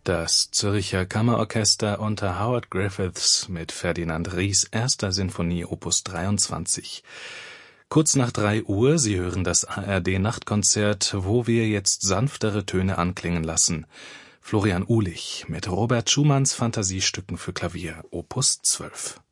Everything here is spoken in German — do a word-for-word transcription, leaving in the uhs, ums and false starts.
Das Zürcher Kammerorchester unter Howard Griffiths mit Ferdinand Ries erster Sinfonie Opus dreiundzwanzig. Kurz nach drei Uhr, Sie hören das A R D-Nachtkonzert, wo wir jetzt sanftere Töne anklingen lassen. Florian Uhlich mit Robert Schumanns Fantasiestücken für Klavier, Opus zwölf.